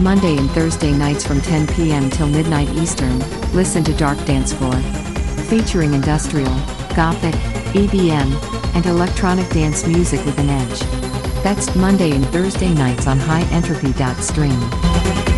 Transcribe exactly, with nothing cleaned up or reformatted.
Monday and Thursday nights from ten p m till midnight Eastern, listen to Dark Dance Floor. Featuring industrial, gothic, E D M, and electronic dance music with an edge. That's Monday and Thursday nights on high entropy dot stream.